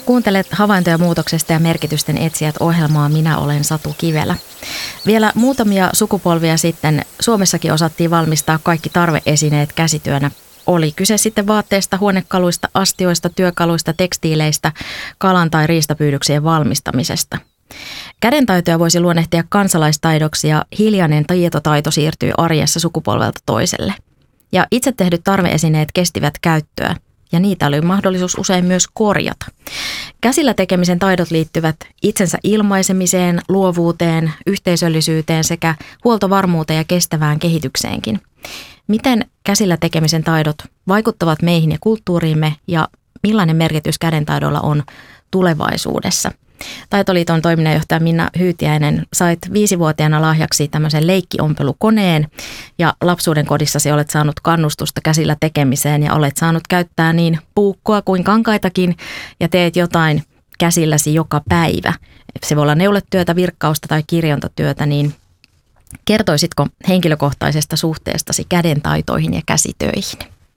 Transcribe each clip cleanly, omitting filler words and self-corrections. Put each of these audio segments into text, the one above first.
Kuuntelet Havaintoja muutoksesta ja merkitysten etsijät -ohjelmaa. Minä olen Satu Kivelä. Vielä muutamia sukupolvia sitten Suomessakin osattiin valmistaa kaikki tarveesineet käsityönä. Oli kyse sitten vaatteista, huonekaluista, astioista, työkaluista, tekstiileistä, kalan- tai riistapyydyksien valmistamisesta. Kädentaitoja voisi luonnehtia kansalaistaidoksi ja hiljainen tietotaito siirtyy arjessa sukupolvelta toiselle. Ja itse tehdyt tarveesineet kestivät käyttöä. Ja niitä oli mahdollisuus usein myös korjata. Käsillä tekemisen taidot liittyvät itsensä ilmaisemiseen, luovuuteen, yhteisöllisyyteen sekä huoltovarmuuteen ja kestävään kehitykseenkin. Miten käsillä tekemisen taidot vaikuttavat meihin ja kulttuuriimme ja millainen merkitys kädentaidolla on tulevaisuudessa? Taitoliiton toiminnanjohtaja Minna Hyytiäinen, sait 5-vuotiaana lahjaksi tämmöisen leikkiomppelukoneen ja lapsuuden kodissasi olet saanut kannustusta käsillä tekemiseen ja olet saanut käyttää niin puukkoa kuin kankaitakin ja teet jotain käsilläsi joka päivä. Se voi olla neuletyötä, virkkausta tai kirjontatyötä, niin kertoisitko henkilökohtaisesta suhteestasi kädentaitoihin ja käsitöihin?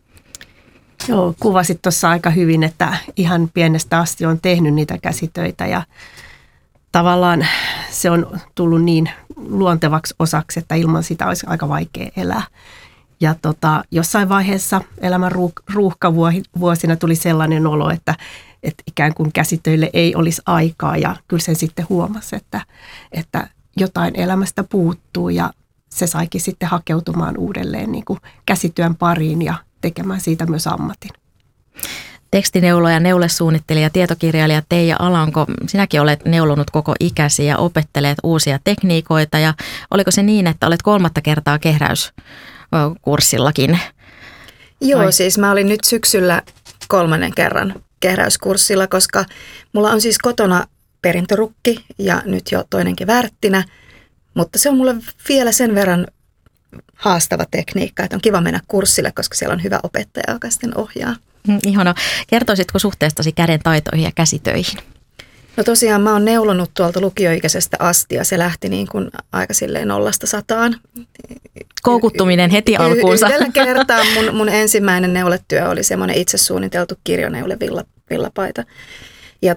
Joo, kuvasit tuossa aika hyvin, että ihan pienestä asti on tehnyt niitä käsitöitä ja tavallaan se on tullut niin luontevaksi osaksi, että ilman sitä olisi aika vaikea elää. Ja jossain vaiheessa elämän ruuhkavuosina tuli sellainen olo, että ikään kuin käsitöille ei olisi aikaa ja kyllä sen sitten huomasi, että jotain elämästä puuttuu ja se saikin sitten hakeutumaan uudelleen niin kuin käsityön pariin ja tekemään siitä myös ammatin. Tekstineuloja, neulesuunnittelija, tietokirjailija Teija Alanko, sinäkin olet neulonut koko ikäsi ja opettelet uusia tekniikoita. Ja oliko se niin, että olet 3. kertaa kehräyskurssillakin? Joo, siis mä olin nyt syksyllä 3. kerran kehräyskurssilla, koska mulla on siis kotona perintörukki ja nyt jo toinenkin värttinä, mutta se on mulle vielä sen verran haastava tekniikka, että on kiva mennä kurssille, koska siellä on hyvä opettaja, joka sitten ohjaa. Ihana. Kertoisitko suhteestasi käden taitoihin ja käsitöihin? No tosiaan mä oon neulonut tuolta lukioikäisestä asti ja se lähti niin kuin aika silleen 0–100. Koukuttuminen heti alkuunsa. Yhdellä kertaa mun ensimmäinen neuletyö oli semmoinen itse suunniteltu kirjoneule villapaita. Ja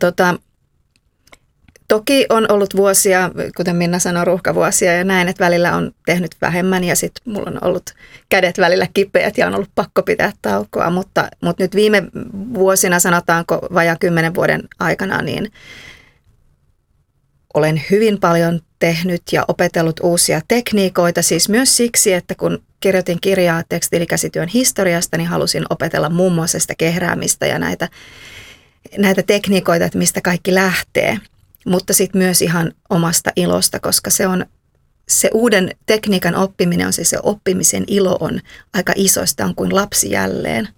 toki on ollut vuosia, kuten Minna sanoi, ruuhkavuosia ja näin, että välillä on tehnyt vähemmän ja sitten mulla on ollut kädet välillä kipeät ja on ollut pakko pitää taukoa, mutta nyt viime vuosina, sanotaanko vajaa 10 vuoden aikana, niin olen hyvin paljon tehnyt ja opetellut uusia tekniikoita, siis myös siksi, että kun kirjoitin kirjaa tekstiilikäsityön historiasta, niin halusin opetella muun muassa sitä kehräämistä ja näitä tekniikoita, että mistä kaikki lähtee. Mutta sitten myös ihan omasta ilosta, koska se uuden tekniikan oppiminen on se oppimisen ilo on aika iso, sitä on kuin lapsi jälleen.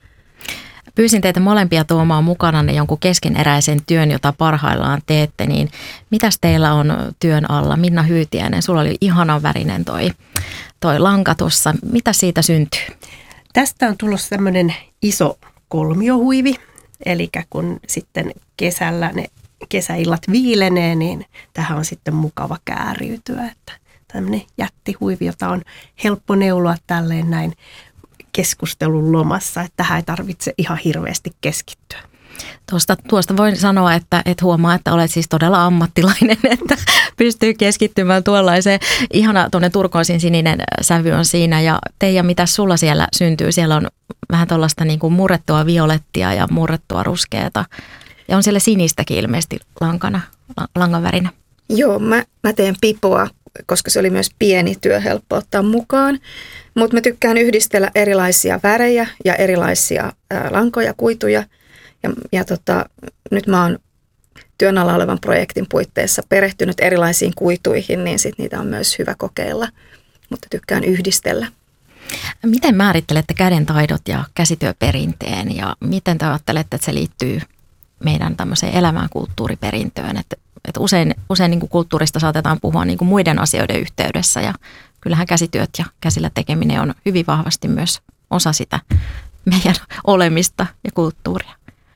Pyysin teitä molempia tuomaan mukananne jonkun keskeneräisen työn, jota parhaillaan teette, niin mitäs teillä on työn alla? Minna Hyytiäinen, sulla oli ihanan värinen toi lanka tuossa. Mitä siitä syntyy? Tästä on tullut tämmöinen iso kolmiohuivi, eli kun sitten kesällä ne kesäillat viilenee, niin tähän on sitten mukava kääriytyä. Että tämmöinen jättihuivi, jota on helppo neuloa tälleen näin keskustelun lomassa, että tähän ei tarvitse ihan hirveästi keskittyä. Tuosta voin sanoa, että huomaa, että olet siis todella ammattilainen, että pystyy keskittymään tuollaiseen. Ihana tuonne turkoisin sininen sävy on siinä. Ja Teija, mitä sulla siellä syntyy? Siellä on vähän tuollaista niin kuin murrettua violettia ja murrettua ruskeata. Ja on siellä sinistäkin ilmeisesti langan värinä. Joo, mä teen pipoa, koska se oli myös pieni työ, helppo ottaa mukaan. Mutta mä tykkään yhdistellä erilaisia värejä ja erilaisia lankoja, kuituja. Ja nyt mä oon työn alla olevan projektin puitteissa perehtynyt erilaisiin kuituihin, niin sit niitä on myös hyvä kokeilla. Mutta tykkään yhdistellä. Miten määrittelette käden taidot ja käsityöperinteen ja miten te ajattelette, että se liittyy meidän tämmöiseen elämään kulttuuriperintöön, että usein niin kuin kulttuurista saatetaan puhua niin kuin muiden asioiden yhteydessä ja kyllähän käsityöt ja käsillä tekeminen on hyvin vahvasti myös osa sitä meidän olemista ja kulttuuria.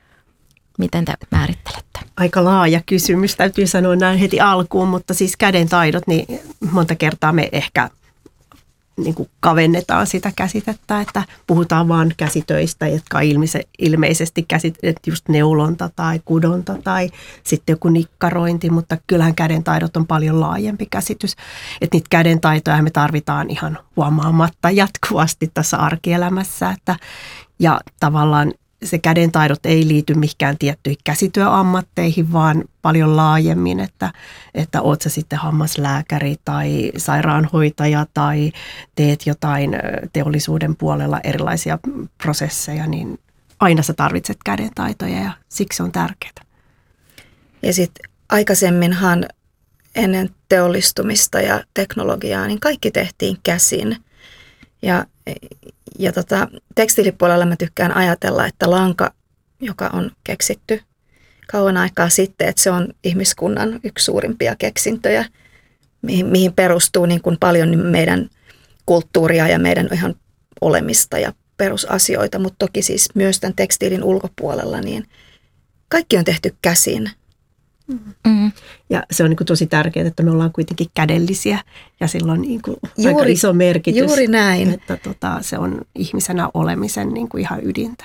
Miten te määrittelette? Aika laaja kysymys, täytyy sanoa näin heti alkuun, mutta siis käden taidot, niin monta kertaa me ehkä niin kuin kavennetaan sitä käsitettä, että puhutaan vaan käsitöistä, jotka on ilmeisesti käsitetty just neulonta tai kudonta tai sitten joku nikkarointi, mutta kyllähän kädentaidot on paljon laajempi käsitys. Että niitä kädentaitoja me tarvitaan ihan huomaamatta jatkuvasti tässä arkielämässä, ja tavallaan se kädentaidot ei liity mihinkään tiettyihin käsityöammatteihin, vaan paljon laajemmin, että oot sä sitten hammaslääkäri tai sairaanhoitaja tai teet jotain teollisuuden puolella erilaisia prosesseja, niin aina sä tarvitset kädentaitoja ja siksi se on tärkeää. Ja sitten aikaisemminhan ennen teollistumista ja teknologiaa, niin kaikki tehtiin käsin. Ja tekstiilipuolella mä tykkään ajatella, että lanka, joka on keksitty kauan aikaa sitten, että se on ihmiskunnan yksi suurimpia keksintöjä, mihin perustuu niin kuin paljon meidän kulttuuria ja meidän ihan olemista ja perusasioita, mutta toki siis myös tämän tekstiilin ulkopuolella, niin kaikki on tehty käsin. Mm. Ja se on niin kuin tosi tärkeää, että me ollaan kuitenkin kädellisiä ja sillä on niin kuin aika iso merkitys. Juuri näin. Että se on ihmisenä olemisen niin kuin ihan ydintä.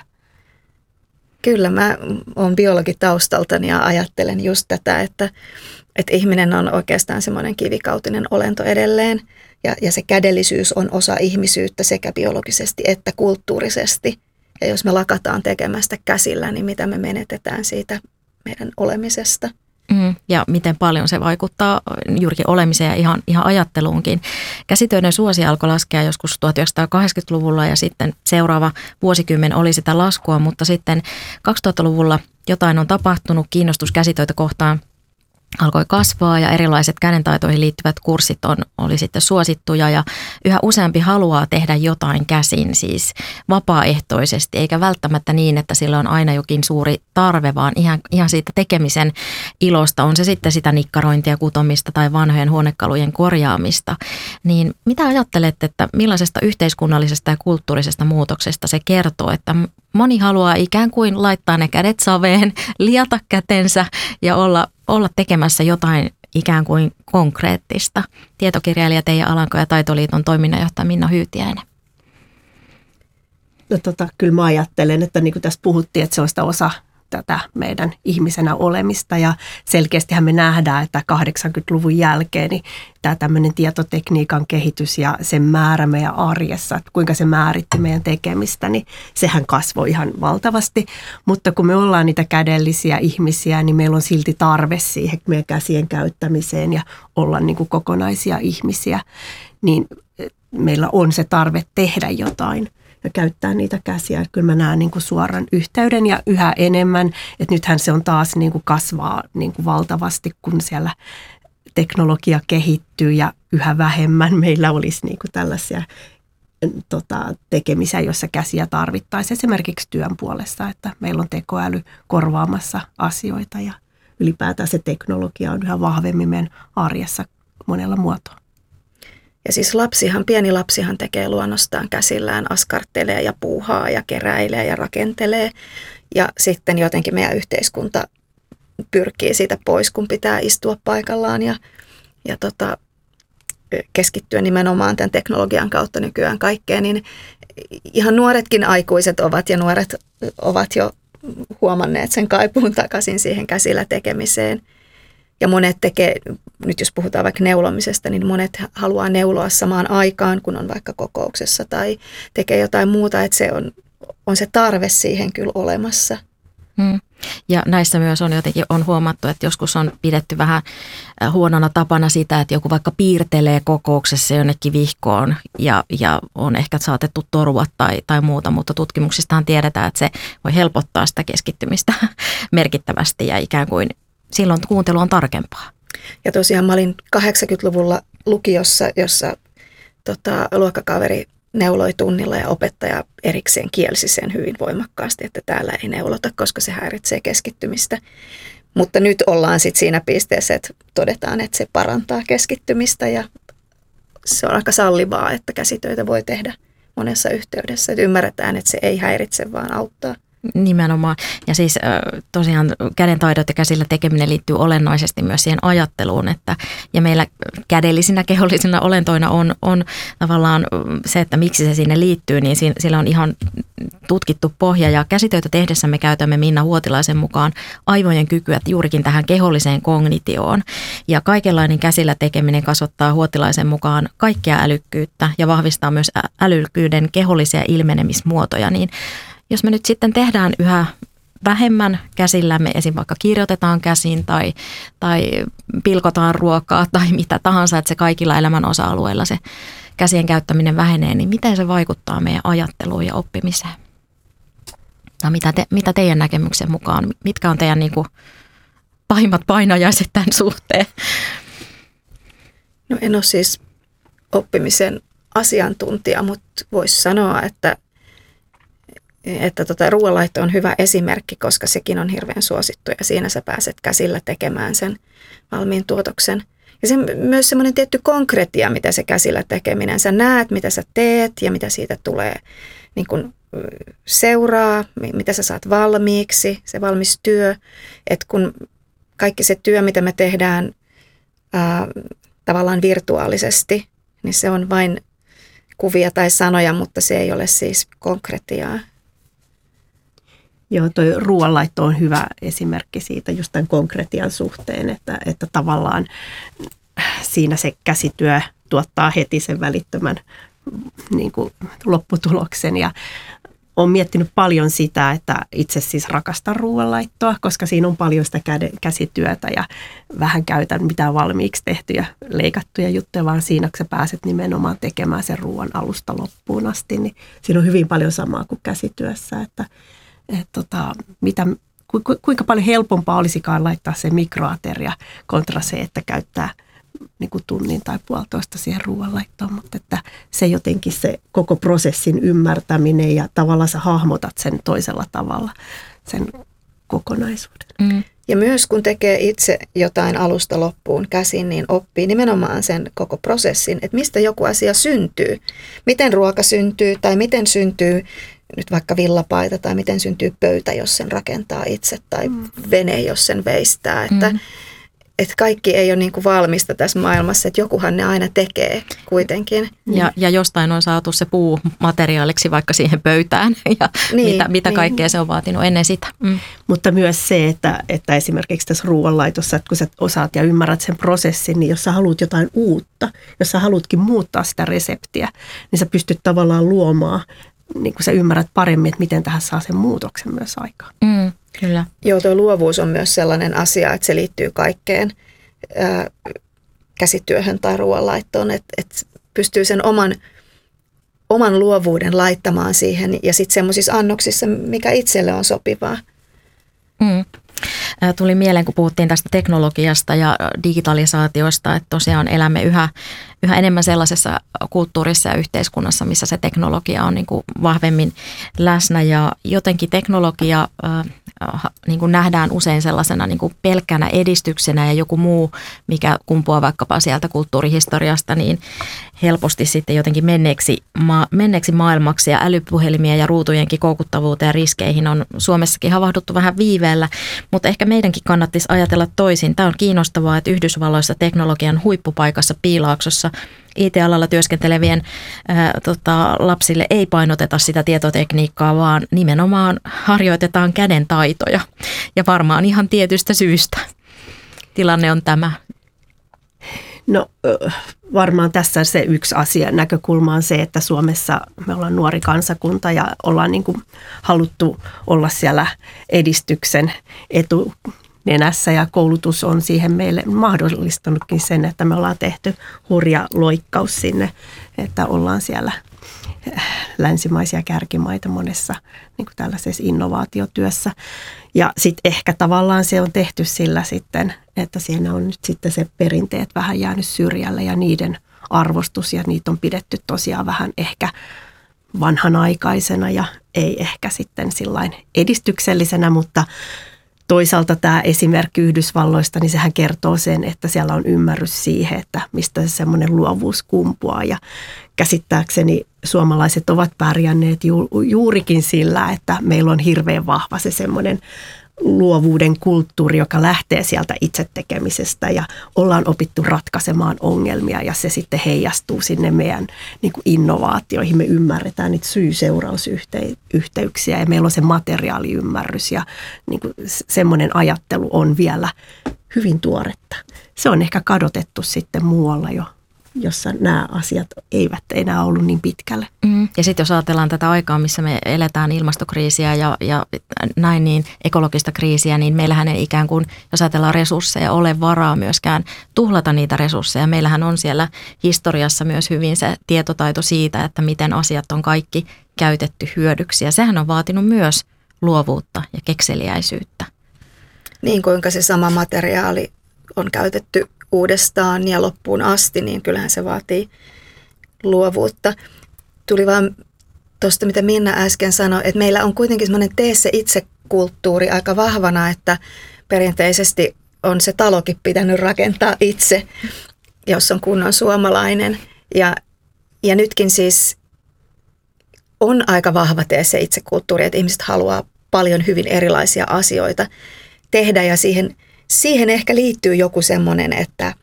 Kyllä, mä oon biologi taustaltani ja ajattelen just tätä, että ihminen on oikeastaan semmoinen kivikautinen olento edelleen ja se kädellisyys on osa ihmisyyttä sekä biologisesti että kulttuurisesti. Ja jos me lakataan tekemästä käsillä, niin mitä me menetetään siitä meidän olemisesta. Ja miten paljon se vaikuttaa juurikin olemiseen ja ihan ajatteluunkin. Käsitöiden suosi alkoi laskea joskus 1980-luvulla ja sitten seuraava vuosikymmen oli sitä laskua, mutta sitten 2000-luvulla jotain on tapahtunut, kiinnostus käsitöitä kohtaan alkoi kasvaa ja erilaiset kädentaitoihin liittyvät kurssit oli sitten suosittuja ja yhä useampi haluaa tehdä jotain käsin, siis vapaaehtoisesti, eikä välttämättä niin, että sillä on aina jokin suuri tarve, vaan ihan siitä tekemisen ilosta, on se sitten sitä nikkarointia, kutomista tai vanhojen huonekalujen korjaamista. Niin mitä ajattelet, että millaisesta yhteiskunnallisesta ja kulttuurisesta muutoksesta se kertoo, että moni haluaa ikään kuin laittaa ne kädet saveen, liata kätensä ja olla tekemässä jotain ikään kuin konkreettista. Tietokirjailija Teija Alanko ja Taitoliiton toiminnanjohtaja Minna Hyytiäinen. No kyllä mä ajattelen, että niin kuin tässä puhuttiin, että se on sitä osa tätä meidän ihmisenä olemista ja selkeästihän me nähdään, että 80-luvun jälkeen niin tämä tämmöinen tietotekniikan kehitys ja sen määrä meidän arjessa, että kuinka se määritti meidän tekemistä, niin sehän kasvoi ihan valtavasti, mutta kun me ollaan niitä kädellisiä ihmisiä, niin meillä on silti tarve siihen meidän käsien käyttämiseen ja olla niin kuin kokonaisia ihmisiä, niin meillä on se tarve tehdä jotain ja käyttää niitä käsiä. Kyllä mä näen niin kuin suoran yhteyden ja yhä enemmän, että nythän se on taas niin kuin kasvaa niin kuin valtavasti, kun siellä teknologia kehittyy ja yhä vähemmän meillä olisi niin kuin tällaisia tekemisiä, joissa käsiä tarvittaisiin esimerkiksi työn puolesta, että meillä on tekoäly korvaamassa asioita ja ylipäätään se teknologia on yhä vahvemmin meidän arjessa monella muotoa. Ja siis pieni lapsihan tekee luonnostaan käsillään, askartelee ja puuhaa ja keräilee ja rakentelee. Ja sitten jotenkin meidän yhteiskunta pyrkii siitä pois, kun pitää istua paikallaan ja keskittyä nimenomaan tämän teknologian kautta nykyään kaikkeen. Niin ihan nuoretkin aikuiset nuoret ovat jo huomanneet sen kaipuun takaisin siihen käsillä tekemiseen. Ja monet tekee, nyt jos puhutaan vaikka neulomisesta, niin monet haluaa neuloa samaan aikaan, kun on vaikka kokouksessa tai tekee jotain muuta, että se on se tarve siihen kyllä olemassa. Ja näissä myös on huomattu, että joskus on pidetty vähän huonona tapana sitä, että joku vaikka piirtelee kokouksessa jonnekin vihkoon ja on ehkä saatettu torua tai muuta, mutta tutkimuksistahan tiedetään, että se voi helpottaa sitä keskittymistä merkittävästi ja ikään kuin silloin kuuntelu on tarkempaa. Ja tosiaan mä olin 80-luvulla lukiossa, jossa luokkakaveri neuloi tunnilla ja opettaja erikseen kielsi sen hyvin voimakkaasti, että täällä ei neulota, koska se häiritsee keskittymistä. Mutta nyt ollaan sitten siinä pisteessä, että todetaan, että se parantaa keskittymistä ja se on aika sallivaa, että käsitöitä voi tehdä monessa yhteydessä. Että ymmärretään, että se ei häiritse, vaan auttaa. Nimenomaan. Ja siis tosiaan kädentaidot ja käsillä tekeminen liittyy olennaisesti myös siihen ajatteluun, ja meillä kädellisinä kehollisina olentoina on tavallaan se, että miksi se sinne liittyy, niin sillä on ihan tutkittu pohja, ja käsitöitä tehdessä me käytämme Minna Huotilaisen mukaan aivojen kykyä juurikin tähän keholliseen kognitioon, ja kaikenlainen käsillä tekeminen kasvattaa Huotilaisen mukaan kaikkea älykkyyttä ja vahvistaa myös älykkyyden kehollisia ilmenemismuotoja, niin jos me nyt sitten tehdään yhä vähemmän käsillämme, esim. Vaikka kirjoitetaan käsin tai pilkotaan ruokaa tai mitä tahansa, että se kaikilla elämän osa-alueilla se käsien käyttäminen vähenee, niin miten se vaikuttaa meidän ajatteluun ja oppimiseen? Tai mitä teidän näkemyksen mukaan, mitkä on teidän niin kuin pahimmat painajaiset tämän suhteen? No en ole siis oppimisen asiantuntija, mutta voisi sanoa, että ruoanlaitto on hyvä esimerkki, koska sekin on hirveän suosittu ja siinä sä pääset käsillä tekemään sen valmiin tuotoksen. Ja se myös semmoinen tietty konkretia, mitä se käsillä tekeminen. Sä näet, mitä sä teet ja mitä siitä tulee niin kun seuraa, mitä sä saat valmiiksi, se valmis työ. Että kun kaikki se työ, mitä me tehdään tavallaan virtuaalisesti, niin se on vain kuvia tai sanoja, mutta se ei ole siis konkretiaa. Joo, toi ruoanlaitto on hyvä esimerkki siitä just tämän konkretian suhteen, että tavallaan siinä se käsityö tuottaa heti sen välittömän niin kuin lopputuloksen. Ja olen miettinyt paljon sitä, että itse siis rakastan ruoanlaittoa, koska siinä on paljon sitä käsityötä ja vähän käytän mitään valmiiksi tehtyjä, leikattuja juttuja, vaan siinä kun sä pääset nimenomaan tekemään sen ruoan alusta loppuun asti, niin siinä on hyvin paljon samaa kuin käsityössä, että kuinka paljon helpompaa olisikaan laittaa se mikroateria kontra se, että käyttää niin kuin tunnin tai puolitoista siihen ruoanlaittoon, mutta että se jotenkin se koko prosessin ymmärtäminen ja tavallaan sä hahmotat sen toisella tavalla, sen kokonaisuuden. Mm. Ja myös kun tekee itse jotain alusta loppuun käsin, niin oppii nimenomaan sen koko prosessin, että mistä joku asia syntyy. Miten ruoka syntyy tai miten syntyy nyt vaikka villapaita tai miten syntyy pöytä, jos sen rakentaa itse tai vene, jos sen veistää. Että kaikki ei ole niin kuin valmista tässä maailmassa, että jokuhan ne aina tekee kuitenkin. Ja jostain on saatu se puu materiaaliksi vaikka siihen pöytään ja mitä kaikkea se on vaatinut ennen sitä. Mutta myös se, että esimerkiksi tässä ruoanlaitossa, että kun sä osaat ja ymmärrät sen prosessin, niin jos sä haluat jotain uutta, jos sä haluatkin muuttaa sitä reseptiä, niin sä pystyt tavallaan luomaan, niin kuin sä ymmärrät paremmin, että miten tähän saa sen muutoksen myös aikaan. Kyllä. Joo, tuo luovuus on myös sellainen asia, että se liittyy kaikkeen käsityöhön tai ruoanlaittoon, että pystyy sen oman luovuuden laittamaan siihen ja sitten semmoisissa annoksissa, mikä itselle on sopivaa. Tuli mieleen, kun puhuttiin tästä teknologiasta ja digitalisaatiosta, että tosiaan elämme yhä enemmän sellaisessa kulttuurissa ja yhteiskunnassa, missä se teknologia on niin kuin vahvemmin läsnä ja jotenkin teknologia niin kuin nähdään usein sellaisena niin kuin pelkkänä edistyksenä ja joku muu, mikä kumpuaa vaikkapa sieltä kulttuurihistoriasta, niin helposti sitten jotenkin menneeksi maailmaksi ja älypuhelimien ja ruutujenkin koukuttavuuteen ja riskeihin on Suomessakin havahduttu vähän viiveellä, mutta ehkä meidänkin kannattaisi ajatella toisin. Tämä on kiinnostavaa, että Yhdysvalloissa teknologian huippupaikassa Piilaaksossa IT-alalla työskentelevien lapsille ei painoteta sitä tietotekniikkaa, vaan nimenomaan harjoitetaan käden taitoja. Ja varmaan ihan tietystä syystä tilanne on tämä. No varmaan tässä se yksi asia, näkökulma on se, että Suomessa me ollaan nuori kansakunta ja ollaan niin kuin haluttu olla siellä edistyksen etunenässä ja koulutus on siihen meille mahdollistanutkin sen, että me ollaan tehty hurja loikkaus sinne, että ollaan siellä länsimaisia kärkimaita monessa niin kuin tällaisessa innovaatiotyössä. Ja sitten ehkä tavallaan se on tehty sillä sitten, että siinä on nyt sitten se perinteet vähän jäänyt syrjälle ja niiden arvostus ja niitä on pidetty tosiaan vähän ehkä vanhanaikaisena ja ei ehkä sitten sillain edistyksellisenä, mutta toisaalta tämä esimerkki Yhdysvalloista, niin sehän kertoo sen, että siellä on ymmärrys siihen, että mistä se semmoinen luovuus kumpuaa. Ja käsittääkseni suomalaiset ovat pärjänneet juurikin sillä, että meillä on hirveän vahva se semmoinen luovuuden kulttuuri, joka lähtee sieltä itse tekemisestä ja ollaan opittu ratkaisemaan ongelmia ja se sitten heijastuu sinne meidän niin kuin innovaatioihin. Me ymmärretään niitä syy-seurausyhteyksiä ja meillä on se materiaaliymmärrys ja niin kuin semmoinen ajattelu on vielä hyvin tuoretta. Se on ehkä kadotettu sitten muualla jo, jossa nämä asiat eivät enää ollut niin pitkälle. Ja sitten jos ajatellaan tätä aikaa, missä me eletään ilmastokriisiä ja näin niin ekologista kriisiä, niin meillähän ei ikään kuin, jos ajatellaan resursseja, ole varaa myöskään tuhlata niitä resursseja. Meillähän on siellä historiassa myös hyvin se tietotaito siitä, että miten asiat on kaikki käytetty hyödyksi. Ja sehän on vaatinut myös luovuutta ja kekseliäisyyttä. Niin kuinka se sama materiaali on käytetty uudestaan ja loppuun asti, niin kyllähän se vaatii luovuutta. Tuli vaan tuosta, mitä Minna äsken sanoi, että meillä on kuitenkin semmoinen tee se itse -kulttuuri aika vahvana, että perinteisesti on se talokin pitänyt rakentaa itse, jos on kunnon suomalainen. Ja nytkin siis on aika vahva tee se itse -kulttuuri, että ihmiset haluaa paljon hyvin erilaisia asioita tehdä ja siihen ehkä liittyy joku semmoinen, että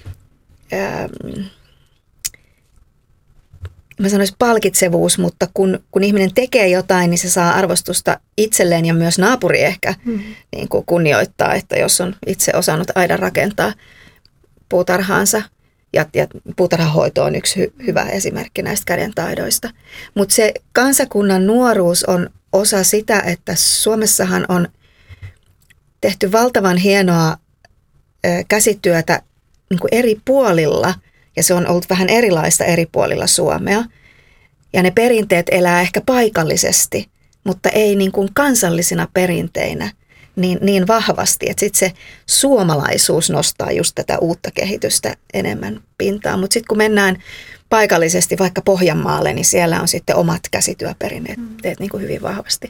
mä sanoisin palkitsevuus, mutta kun ihminen tekee jotain, niin se saa arvostusta itselleen ja myös naapuri ehkä niin kuin kunnioittaa, että jos on itse osannut aina rakentaa puutarhaansa ja puutarhahoito on yksi hyvä esimerkki näistä kädentaidoista. Mutta se kansakunnan nuoruus on osa sitä, että Suomessahan on tehty valtavan hienoa käsityötä niin kuin eri puolilla ja se on ollut vähän erilaista eri puolilla Suomea. Ja ne perinteet elää ehkä paikallisesti, mutta ei niin kuin kansallisina perinteinä niin vahvasti. Että sitten se suomalaisuus nostaa just tätä uutta kehitystä enemmän pintaan. Mutta sitten kun mennään paikallisesti vaikka Pohjanmaalle, niin siellä on sitten omat käsityöperinteet niin kuin hyvin vahvasti.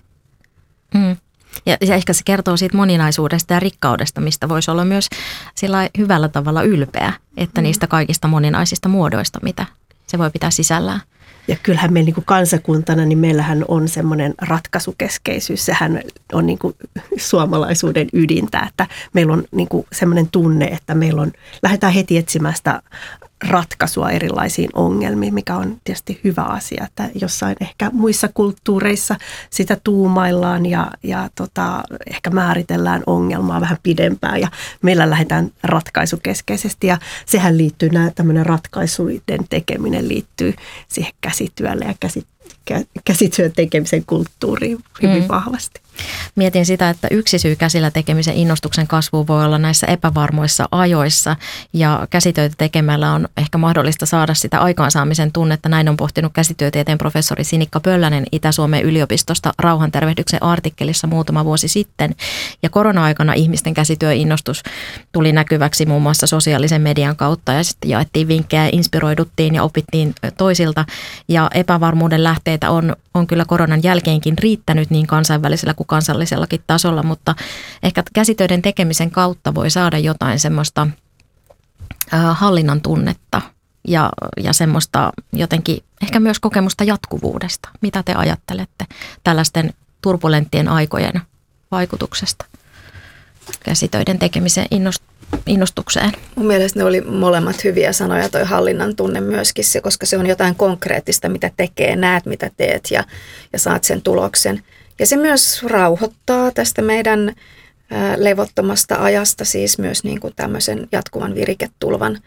Ja ehkä se kertoo siitä moninaisuudesta ja rikkaudesta, mistä voisi olla myös sillä hyvällä tavalla ylpeä, että niistä kaikista moninaisista muodoista, mitä se voi pitää sisällään. Ja kyllähän meillä niin kuin kansakuntana, niin meillähän on semmoinen ratkaisukeskeisyys. Sehän on niin kuin suomalaisuuden ydintä, että meillä on niin kuin semmoinen tunne, että lähdetään heti etsimään sitä ratkaisua erilaisiin ongelmiin, mikä on tietysti hyvä asia, että jossain ehkä muissa kulttuureissa sitä tuumaillaan ja ehkä määritellään ongelmaa vähän pidempään ja meillä lähdetään ratkaisukeskeisesti ja sehän liittyy, tämmöinen ratkaisuiden tekeminen liittyy siihen käsityölle ja käsityön tekemisen kulttuuriin hyvin vahvasti. Mietin sitä, että yksi syy käsillä tekemisen innostuksen kasvuun voi olla näissä epävarmoissa ajoissa ja käsitöitä tekemällä on ehkä mahdollista saada sitä aikaansaamisen tunnetta. Näin on pohtinut käsityötieteen professori Sinikka Pöllänen Itä-Suomen yliopistosta Rauhantervehdyksen artikkelissa muutama vuosi sitten. Ja korona-aikana ihmisten käsityöinnostus tuli näkyväksi muun muassa sosiaalisen median kautta ja sitten jaettiin vinkkejä, inspiroiduttiin ja opittiin toisilta ja epävarmuuden lähteitä on kyllä koronan jälkeenkin riittänyt niin kansainvälisellä kuin kansallisellakin tasolla, mutta ehkä käsitöiden tekemisen kautta voi saada jotain semmoista hallinnan tunnetta ja semmoista jotenkin ehkä myös kokemusta jatkuvuudesta. Mitä te ajattelette tällaisten turbulenttien aikojen vaikutuksesta käsitöiden tekemisen innostukseen? Mun mielestä ne oli molemmat hyviä sanoja, toi hallinnan tunne myöskin se, koska se on jotain konkreettista, mitä tekee, näet mitä teet ja saat sen tuloksen. Ja se myös rauhoittaa tästä meidän levottomasta ajasta, siis myös niin kuin tämmöisen jatkuvan viriketulvan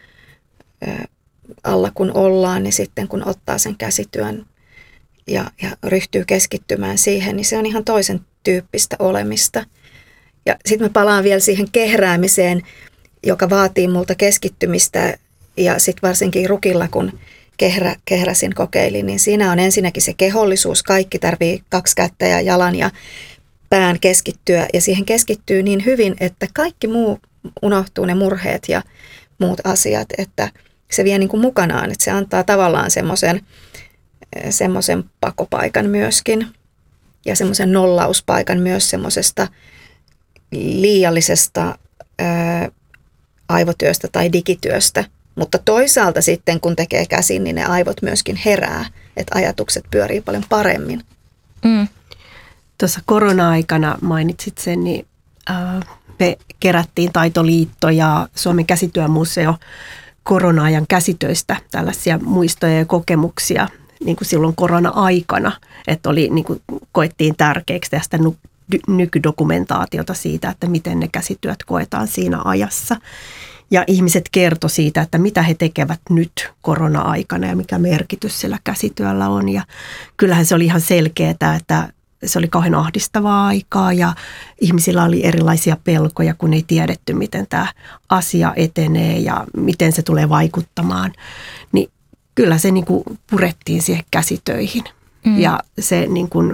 alla kun ollaan, niin sitten kun ottaa sen käsityön ja ryhtyy keskittymään siihen, niin se on ihan toisen tyyppistä olemista. Ja sitten mä palaan vielä siihen kehräämiseen, joka vaatii multa keskittymistä ja sitten varsinkin rukilla, kun kehräsin, kokeilin, niin siinä on ensinnäkin se kehollisuus. Kaikki tarvii 2 kättä ja jalan ja pään keskittyä ja siihen keskittyy niin hyvin, että kaikki muu unohtuu, ne murheet ja muut asiat, että se vie niin kuin mukanaan, että se antaa tavallaan semmoisen pakopaikan myöskin ja semmoisen nollauspaikan myös semmoisesta liiallisesta aivotyöstä tai digityöstä. Mutta toisaalta sitten, kun tekee käsin, niin ne aivot myöskin herää, että ajatukset pyörii paljon paremmin. Tuossa korona-aikana mainitsit sen, niin me kerättiin Taitoliitto ja Suomen käsityömuseo korona-ajan käsitöistä tällaisia muistoja ja kokemuksia niin kuin silloin korona-aikana, että niin kuin koettiin tärkeäksi tästä nykydokumentaatiota siitä, että miten ne käsityöt koetaan siinä ajassa. Ja ihmiset kertoi siitä, että mitä he tekevät nyt korona-aikana ja mikä merkitys sillä käsityöllä on. Ja kyllähän se oli ihan selkeää, että se oli kauhean ahdistavaa aikaa ja ihmisillä oli erilaisia pelkoja, kun ei tiedetty, miten tämä asia etenee ja miten se tulee vaikuttamaan. Niin kyllä se niin kuin purettiin siihen käsitöihin ja se niin kuin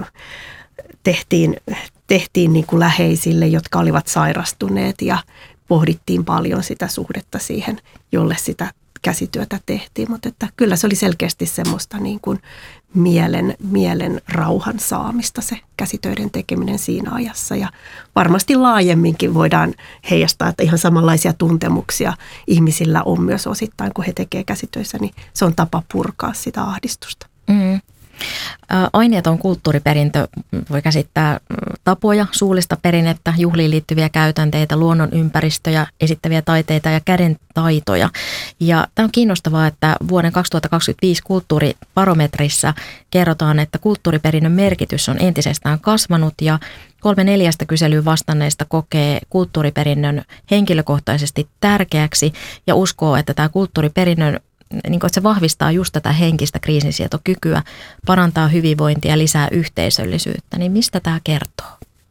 tehtiin niin kuin läheisille, jotka olivat sairastuneet ja pohdittiin paljon sitä suhdetta siihen, jolle sitä käsityötä tehtiin, mutta että kyllä se oli selkeästi semmoista niin kuin mielen rauhan saamista se käsitöiden tekeminen siinä ajassa ja varmasti laajemminkin voidaan heijastaa, että ihan samanlaisia tuntemuksia ihmisillä on myös osittain, kun he tekee käsitöissä, niin se on tapa purkaa sitä ahdistusta. Aineeton kulttuuriperintö voi käsittää tapoja, suullista perinnettä, juhliin liittyviä käytänteitä, luonnon ympäristöjä, esittäviä taiteita ja kädentaitoja. Ja tämä on kiinnostavaa, että vuoden 2025 kulttuuribarometrissa kerrotaan, että kulttuuriperinnön merkitys on entisestään kasvanut ja 3/4 kyselyyn vastanneista kokee kulttuuriperinnön henkilökohtaisesti tärkeäksi ja uskoo, että tämä kulttuuriperinnön niin kuin, että se vahvistaa just tätä henkistä kriisinsietokykyä, parantaa hyvinvointia ja lisää yhteisöllisyyttä. Niin mistä tämä kertoo?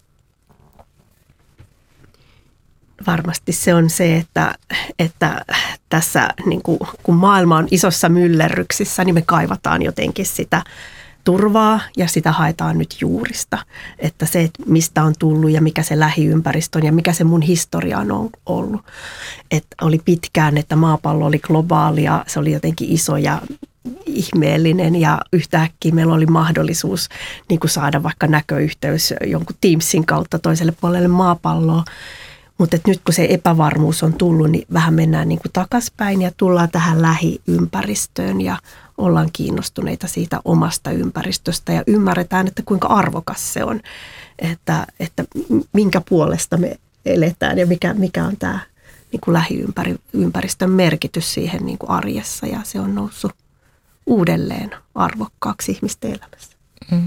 Varmasti se on se, että tässä niin kuin, kun maailma on isossa myllerryksissä, niin me kaivataan jotenkin sitä turvaa ja sitä haetaan nyt juurista. Että se, että mistä on tullut ja mikä se lähiympäristö on ja mikä se mun historia on ollut. Että oli pitkään, että maapallo oli globaali ja se oli jotenkin iso ja ihmeellinen ja yhtäkkiä meillä oli mahdollisuus niin kuin saada vaikka näköyhteys jonkun Teamsin kautta toiselle puolelle maapalloa. Mutta nyt kun se epävarmuus on tullut, niin vähän mennään niin kuin takaspäin ja tullaan tähän lähiympäristöön ja ollaan kiinnostuneita siitä omasta ympäristöstä ja ymmärretään, että kuinka arvokas se on, että minkä puolesta me eletään ja mikä on tämä niin kuin lähiympäristön merkitys siihen niin kuin arjessa ja se on noussut uudelleen arvokkaaksi ihmisten elämässä.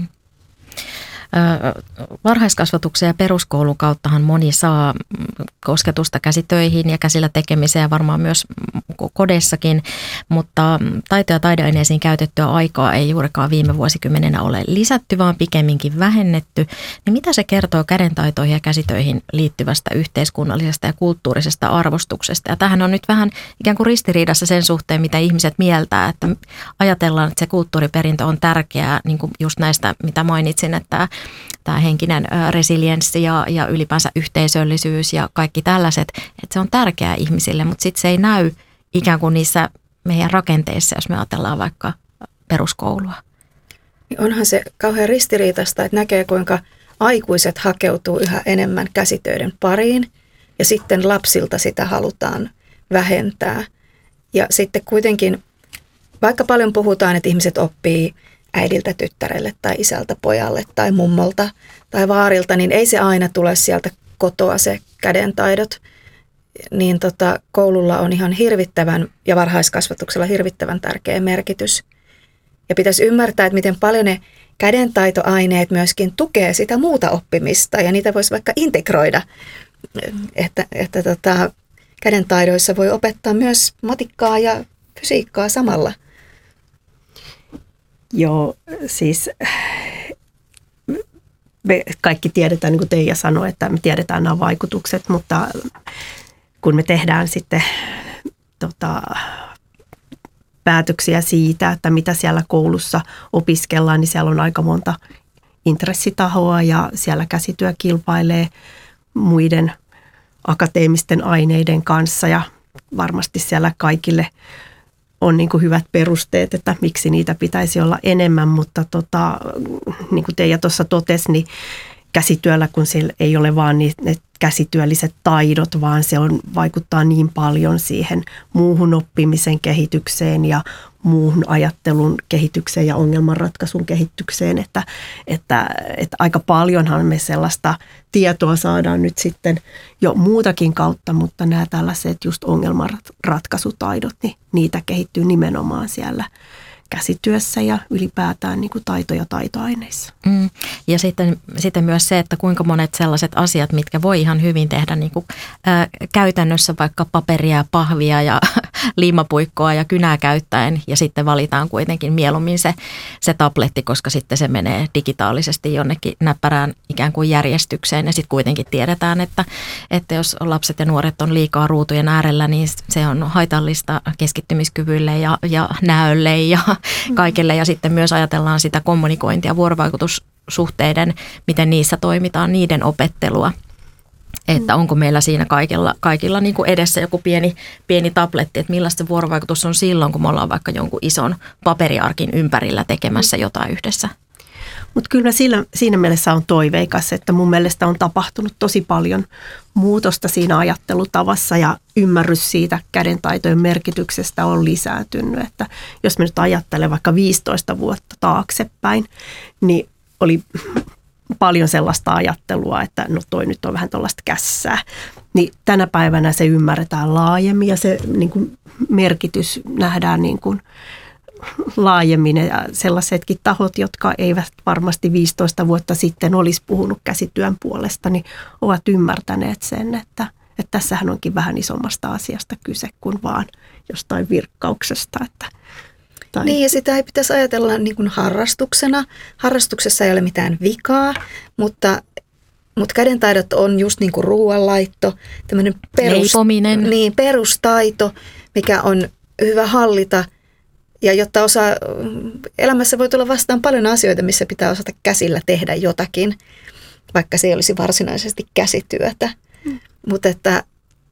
Varhaiskasvatuksen ja peruskoulun kauttahan moni saa kosketusta käsitöihin ja käsillä tekemiseen ja varmaan myös kodeissakin, mutta taito- ja taideaineisiin käytettyä aikaa ei juurikaan viime vuosikymmenenä ole lisätty, vaan pikemminkin vähennetty. Niin mitä se kertoo kädentaitoihin ja käsitöihin liittyvästä yhteiskunnallisesta ja kulttuurisesta arvostuksesta? Ja tämähän on nyt vähän ikään kuin ristiriidassa sen suhteen, mitä ihmiset mieltää, että ajatellaan, että se kulttuuriperintö on tärkeää, niin kuin just näistä, mitä mainitsin, että tämä henkinen resilienssi ja ylipäänsä yhteisöllisyys ja kaikki tällaiset, että se on tärkeää ihmisille, mutta sitten se ei näy ikään kuin niissä meidän rakenteissa, jos me ajatellaan vaikka peruskoulua. Onhan se kauhean ristiriitaista, että näkee kuinka aikuiset hakeutuu yhä enemmän käsitöiden pariin ja sitten lapsilta sitä halutaan vähentää. Ja sitten kuitenkin, vaikka paljon puhutaan, että ihmiset oppii äidiltä tyttärelle tai isältä pojalle tai mummolta tai vaarilta, niin ei se aina tule sieltä kotoa se kädentaidot. Niin koululla on ihan hirvittävän ja varhaiskasvatuksella hirvittävän tärkeä merkitys. Ja pitäisi ymmärtää, että miten paljon ne kädentaitoaineet myöskin tukee sitä muuta oppimista ja niitä voisi vaikka integroida, että kädentaidoissa voi opettaa myös matikkaa ja fysiikkaa samalla. Joo, siis me kaikki tiedetään, niin kuin Teija sanoi, että me tiedetään nämä vaikutukset, mutta kun me tehdään sitten päätöksiä siitä, että mitä siellä koulussa opiskellaan, niin siellä on aika monta intressitahoa ja siellä käsityö kilpailee muiden akateemisten aineiden kanssa ja varmasti siellä kaikille on niin kuin hyvät perusteet, että miksi niitä pitäisi olla enemmän, mutta niin kuin Teija tuossa totesi, niin käsityöllä, kun siellä ei ole vaan ne käsityölliset taidot, vaan se vaikuttaa niin paljon siihen muuhun oppimisen kehitykseen ja muuhun ajattelun kehitykseen ja ongelmanratkaisun kehitykseen, että aika paljonhan me sellaista tietoa saadaan nyt sitten jo muutakin kautta, mutta nämä tällaiset just ongelmanratkaisutaidot, niin niitä kehittyy nimenomaan siellä käsityössä ja ylipäätään niin kuin taito- ja taitoaineissa. Ja sitten myös se, että kuinka monet sellaiset asiat, mitkä voi ihan hyvin tehdä niin kuin, käytännössä vaikka paperia, pahvia ja liimapuikkoa ja kynää käyttäen ja sitten valitaan kuitenkin mieluummin se tabletti, koska sitten se menee digitaalisesti jonnekin näppärään ikään kuin järjestykseen ja sitten kuitenkin tiedetään, että jos lapset ja nuoret on liikaa ruutujen äärellä, niin se on haitallista keskittymiskyvylle ja näölle ja kaikille ja sitten myös ajatellaan sitä kommunikointia, vuorovaikutussuhteiden, miten niissä toimitaan, niiden opettelua. Että onko meillä siinä kaikilla niin kuin edessä joku pieni tabletti, että millaista vuorovaikutus on silloin, kun me ollaan vaikka jonkun ison paperiarkin ympärillä tekemässä jotain yhdessä. Mutta kyllä siinä mielessä on toiveikas, että mun mielestä on tapahtunut tosi paljon muutosta siinä ajattelutavassa ja ymmärrys siitä kädentaitojen merkityksestä on lisääntynyt. Että jos me nyt ajattelen vaikka 15 vuotta taaksepäin, niin oli paljon sellaista ajattelua, että no toi nyt on vähän tuollaista kässää. Niin tänä päivänä se ymmärretään laajemmin ja se niin kuin merkitys nähdään niin kuin laajemmin ja sellaisetkin tahot, jotka eivät varmasti 15 vuotta sitten olisi puhunut käsityön puolesta, niin ovat ymmärtäneet sen, että tässähän onkin vähän isommasta asiasta kyse kuin vaan jostain virkkauksesta. Niin ja sitä ei pitäisi ajatella niin kuin harrastuksena. Harrastuksessa ei ole mitään vikaa, mutta kädentaidot on just niin kuin ruoanlaitto, tämmöinen perustaito, mikä on hyvä hallita. Ja jotta elämässä voi tulla vastaan paljon asioita, missä pitää osata käsillä tehdä jotakin, vaikka se ei olisi varsinaisesti käsityötä. Mutta että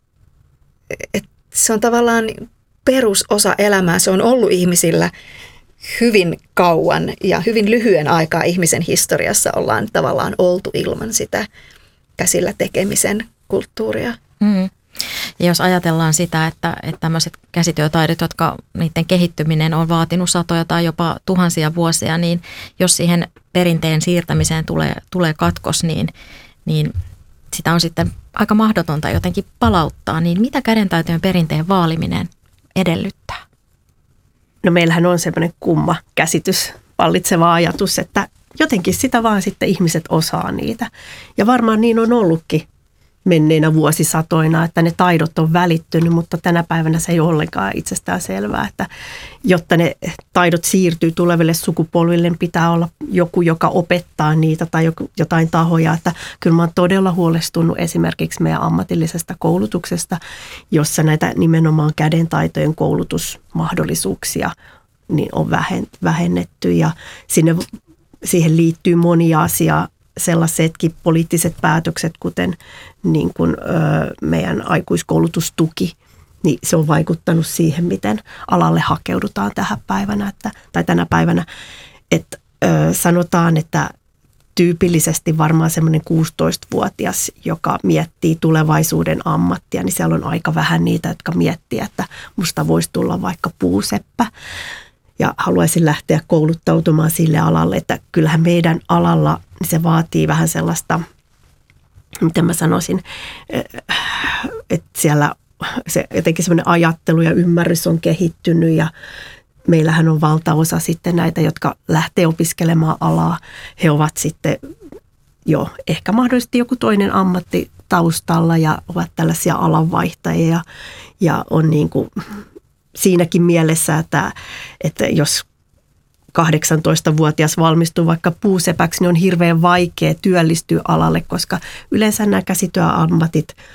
se on tavallaan perusosa elämää. Se on ollut ihmisillä hyvin kauan ja hyvin lyhyen aikaa ihmisen historiassa ollaan tavallaan oltu ilman sitä käsillä tekemisen kulttuuria. Ja jos ajatellaan sitä, että tämmöiset käsityötaidot, jotka niiden kehittyminen on vaatinut satoja tai jopa tuhansia vuosia, niin jos siihen perinteen siirtämiseen tulee katkos, niin sitä on sitten aika mahdotonta jotenkin palauttaa. Niin mitä kädentaitojen perinteen vaaliminen edellyttää? No meillähän on semmoinen kumma käsitys, vallitseva ajatus, että jotenkin sitä vaan sitten ihmiset osaa niitä. Ja varmaan niin on ollutkin menneinä vuosisatoina, että ne taidot on välittynyt, mutta tänä päivänä se ei ole ollenkaan itsestään selvää, että jotta ne taidot siirtyy tuleville sukupolville, niin pitää olla joku, joka opettaa niitä tai jotain tahoja, että kyllä mä oon todella huolestunut esimerkiksi meidän ammatillisesta koulutuksesta, jossa näitä nimenomaan kädentaitojen koulutusmahdollisuuksia niin on vähennetty ja siihen liittyy monia asiaa, sellaisetkin poliittiset päätökset, kuten niin kuin, meidän aikuiskoulutustuki, niin se on vaikuttanut siihen, miten alalle hakeudutaan tänä päivänä. Että sanotaan, että tyypillisesti varmaan semmoinen 16-vuotias, joka miettii tulevaisuuden ammattia, niin siellä on aika vähän niitä, jotka miettii, että musta voisi tulla vaikka puuseppä. Ja haluaisin lähteä kouluttautumaan sille alalle, että kyllähän meidän alalla se vaatii vähän sellaista, miten mä sanoisin, että siellä se jotenkin semmoinen ajattelu ja ymmärrys on kehittynyt ja meillähän on valtaosa sitten näitä, jotka lähtee opiskelemaan alaa. He ovat sitten jo ehkä mahdollisesti joku toinen ammatti taustalla ja ovat tällaisia alanvaihtajia ja on niin kuin siinäkin mielessä, että jos 18-vuotias valmistuu vaikka puusepäksi, niin on hirveän vaikea työllistyä alalle, koska yleensä nämä käsityöammatit